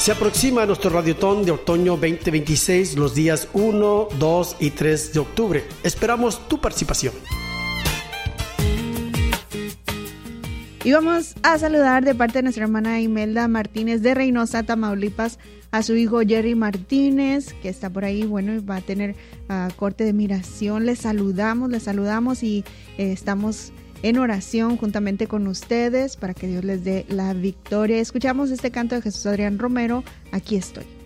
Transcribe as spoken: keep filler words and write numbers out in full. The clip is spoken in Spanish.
Se aproxima nuestro Radiotón de Otoño veinte veintiséis los días uno, dos y tres de octubre. Esperamos tu participación. Y vamos a saludar de parte de nuestra hermana Imelda Martínez de Reynosa, Tamaulipas, a su hijo Jerry Martínez, que está por ahí, bueno, va a tener uh, corte de migración. Les saludamos, les saludamos y eh, estamos en oración juntamente con ustedes para que Dios les dé la victoria. Escuchamos este canto de Jesús Adrián Romero, Aquí estoy.